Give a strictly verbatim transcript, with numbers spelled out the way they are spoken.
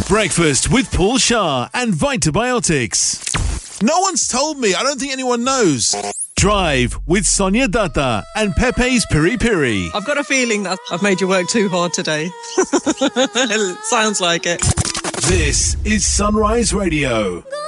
Breakfast with Paul Shah and Vitabiotics. No one's told me. I don't think anyone knows. Drive with Sonia Dutta and Pepe's Piri Piri. I've got a feeling that I've made you work too hard today. Sounds like it. This is Sunrise Radio.